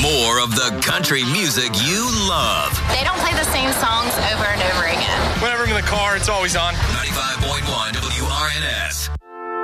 more of the country music you love. They don't play the same songs over and over again. Whenever I'm in the car, it's always on. 95.1 WRNS.